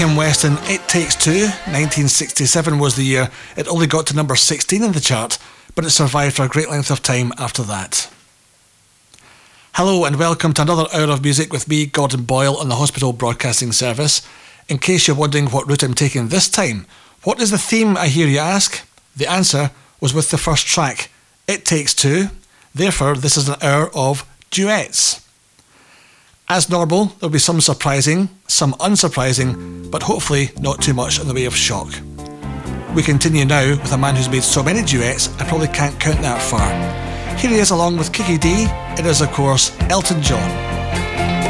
Kim Weston, It Takes Two. 1967 was the year. It only got to number 16 in the chart, but it survived for a great length of time after that. Hello and welcome to another hour of music with me, Gordon Boyle, on the Hospital Broadcasting Service. In case you're wondering what route I'm taking this time, what is the theme, I hear you ask? The answer was with the first track, It Takes Two. Therefore, this is an hour of duets. As normal, there'll be some surprising, some unsurprising, but hopefully not too much in the way of shock. We continue now with a man who's made so many duets, I probably can't count that far. Here he is along with Kiki Dee. It is, of course, Elton John.